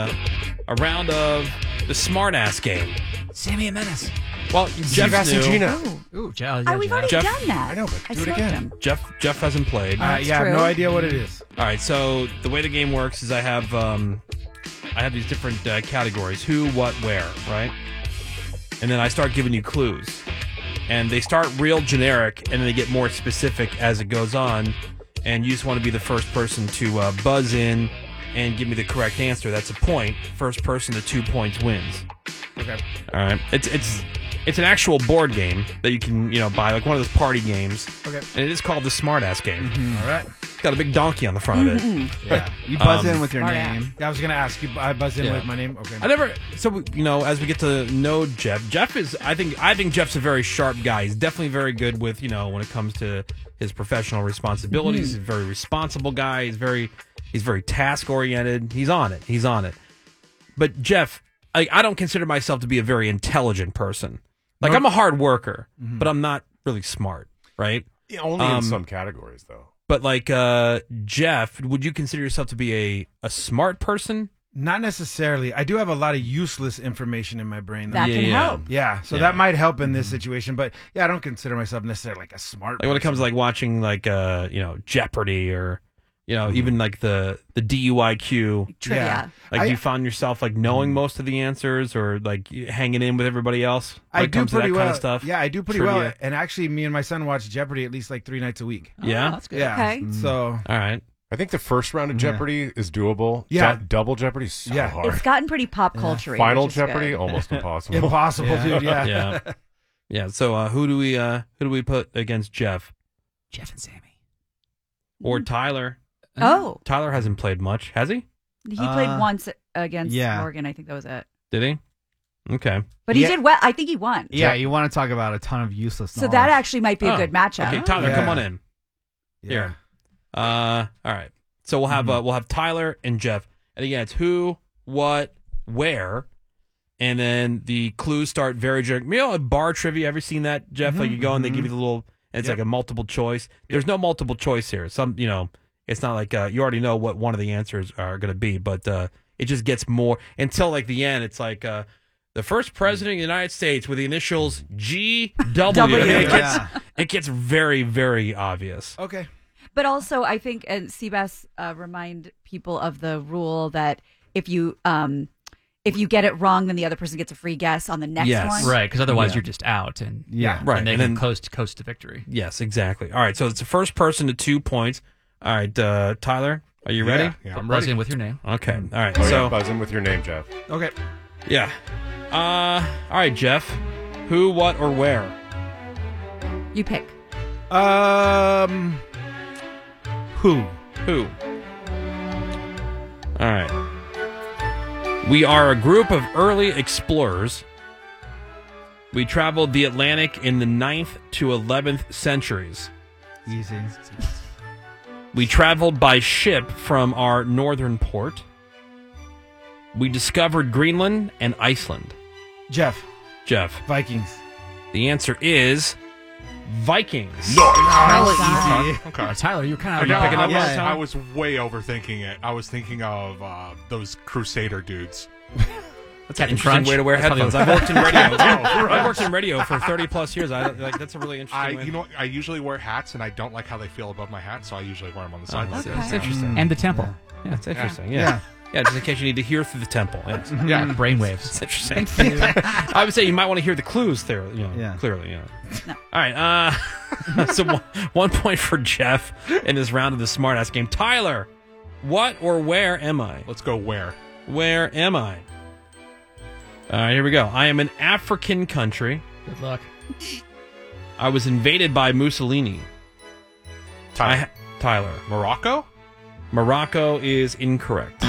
a round of the Smartass game. Sammy and Menace. Well, Jeff and knew. Gina. Ooh, We've already Jeff- done that. I know, but do it smoked again. him. Jeff hasn't played. That's I have true. no idea what it is. All right, so the way the game works is I have these different categories: who, what, where, right? And then I start giving you clues, and they start real generic, and then they get more specific as it goes on. And you just want to be the first person to buzz in and give me the correct answer. That's a point. First person to 2 points wins. Okay. All right, it's an actual board game that you can buy, like one of those party games. Okay. And it is called the Smartass game. All right. It's got a big donkey on the front of it. Yeah. You buzz in with your Smart name. I was going to ask you. I buzz in Yeah. with my name. Okay. I never. So as we get to know Jeff is. I think Jeff's a very sharp guy. He's definitely very good with when it comes to his professional responsibilities. He's a very responsible guy. He's very task oriented. He's on it. But Jeff, I don't consider myself to be a very intelligent person. Like I'm a hard worker, but I'm not really smart, right? Yeah, only in some categories, though. But like Jeff, would you consider yourself to be a smart person? Not necessarily. I do have a lot of useless information in my brain. That Yeah, can yeah. help. Yeah, so Yeah. that might help in this situation. But yeah, I don't consider myself necessarily like a smart. Like when it comes to like watching like Jeopardy or even like the DUIQ. Trivia. Yeah. Like I- you found yourself like knowing most of the answers or like hanging in with everybody else when I it do comes to pretty that well. kind of stuff. Yeah, I do pretty well. Trivia. And actually, me and my son watch Jeopardy at least like 3 nights a week. Yeah? Oh, that's good. Yeah. Okay. So All right. I think the first round of Jeopardy is doable. Yeah. Double Jeopardy is so Yeah. hard. It's gotten pretty pop culture. Final Jeopardy, almost impossible. impossible, dude. Yeah. Yeah. Yeah. So who do we put against Jeff Jeff and Sammy. or Tyler? Oh, Tyler hasn't played much, has he? he played once against yeah. Morgan. I think that was it. Did he? Okay. But he Yeah. did well. I think he won. Yeah, you want to talk about a ton of useless So knowledge. that actually might be a Oh, good matchup. Okay, Tyler, Yeah. come on in. Yeah. Here. All right. So we'll have Tyler and Jeff, and again, it's who, what, where, and then the clues start very generic. Bar trivia. Ever seen that, Jeff? Like you go and they give you the little, and it's Yep. like a multiple choice. There's no multiple choice here. It's not like you already know what one of the answers are going to be, but it just gets more until like the end. It's like the first president of the United States with the initials GW. W. It gets very, very obvious. Okay. But also, I think, and Seabass remind people of the rule that if you get it wrong, then the other person gets a free guess on the next Yes. one. Right, because otherwise Yeah. you're just out. And Right, and they and can then- coast to victory. Yes, exactly. All right, so it's the first person to 2 points. All right, Tyler, are you ready? Yeah, I'm Buzz ready. in with your name. Okay. All right. Oh, So yeah, buzz in with your name, Jeff. Okay. yeah. All right, Jeff. Who, what, or where? You pick. Who? Who? All right. We are a group of early explorers. We traveled the Atlantic in the 9th to 11th centuries. Easy. We traveled by ship from our northern port. We discovered Greenland and Iceland. Jeff. Jeff, Vikings. the answer is Vikings. Okay. Tyler, you're kind of you picking up on it, I Tom? was way overthinking it. I was thinking of those Crusader dudes. That's an Captain interesting Crunch. way to wear That's headphones. probably I've worked in radio. Oh, right. I've worked in radio for 30 plus years. That's a really interesting way. You know, I usually wear hats, and I don't like how they feel above my hat, so I usually wear them on the side. that's, Okay. that's interesting. And the temple. That's interesting. Yeah. Yeah, just in case you need to hear through the temple. Yes. Yeah, brainwaves. That's interesting. I would say you might want to hear the clues there, clearly. No. All right. So 1 point for Jeff in this round of the smartass game. Tyler, what or where am I? Let's go where. Where am I? All right, here we go. I am an African country. Good luck. I was invaded by Mussolini. Tyler. Morocco? Morocco is incorrect.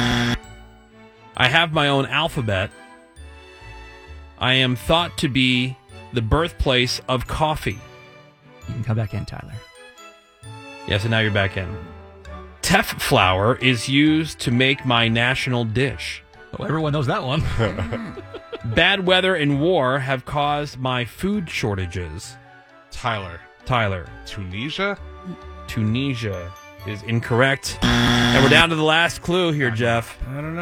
I have my own alphabet. I am thought to be the birthplace of coffee. You can come back in, Tyler. Yes, and now you're back in. Teff flour is used to make my national dish. Oh, everyone knows that one. Bad weather and war have caused my food shortages. Tyler. Tyler. Tunisia? Tunisia is incorrect. And we're down to the last clue here, Jeff. I don't know.